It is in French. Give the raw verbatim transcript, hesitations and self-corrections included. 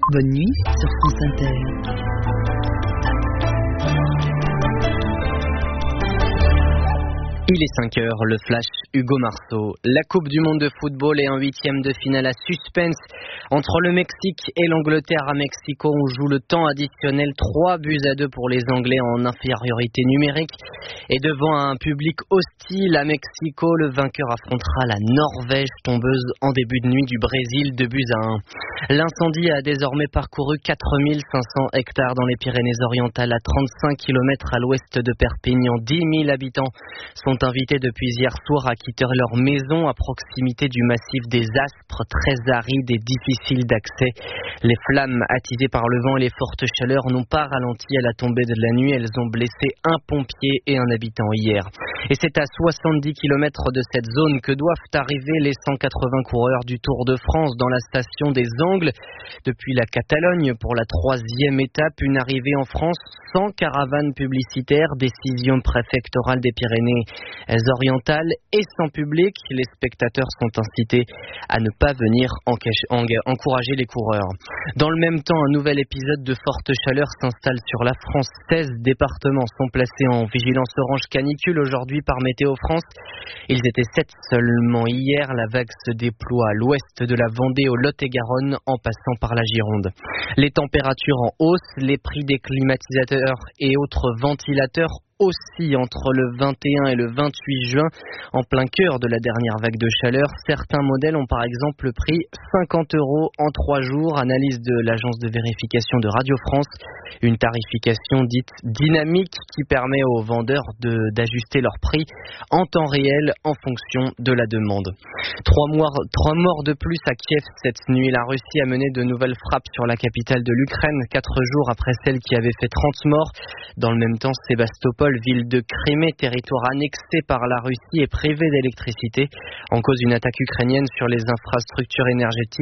Bonne nuit sur France Inter. Il est cinq heures, le flash Hugo Marceau. La Coupe du Monde de football et un huitième de finale à suspense. Entre le Mexique et l'Angleterre à Mexico, on joue le temps additionnel. trois buts à deux pour les Anglais en infériorité numérique. Et devant un public hostile à Mexico, le vainqueur affrontera la Norvège, tombeuse en début de nuit du Brésil, deux buts à un. L'incendie a désormais parcouru quatre mille cinq cents hectares dans les Pyrénées-Orientales, à trente-cinq kilomètres à l'ouest de Perpignan. dix mille habitants sont invités depuis hier soir à quitter leur maison à proximité du massif des Aspres, très aride et difficile d'accès. Les flammes attisées par le vent et les fortes chaleurs n'ont pas ralenti à la tombée de la nuit. Elles ont blessé un pompier et un habitant hier. Et c'est à soixante-dix kilomètres de cette zone que doivent arriver les cent quatre-vingts coureurs du Tour de France dans la station des Angles. Depuis la Catalogne pour la troisième étape, une arrivée en France sans caravane publicitaire, décision préfectorale des Pyrénées-Orientales et sans public. Les spectateurs sont incités à ne pas venir encourager les coureurs. Dans le même temps, un nouvel épisode de forte chaleur s'installe sur la France. seize départements sont placés en vigilance orange canicule aujourd'hui par Météo France. Ils étaient sept seulement hier. La vague se déploie à l'ouest de la Vendée, au Lot-et-Garonne, en passant par la Gironde. Les températures en hausse, les prix des climatisateurs et autres ventilateurs aussi entre le vingt et un et le vingt-huit juin, en plein cœur de la dernière vague de chaleur. Certains modèles ont par exemple pris cinquante euros en trois jours. Analyse de l'agence de vérification de Radio France. Une tarification dite dynamique qui permet aux vendeurs de, d'ajuster leur prix en temps réel en fonction de la demande. Trois morts, trois morts de plus à Kiev cette nuit. La Russie a mené de nouvelles frappes sur la capitale de l'Ukraine, quatre jours après celle qui avait fait trente morts. Dans le même temps, Sébastopol, ville de Crimée, territoire annexé par la Russie, est privée d'électricité en cause d'une attaque ukrainienne sur les infrastructures énergétiques.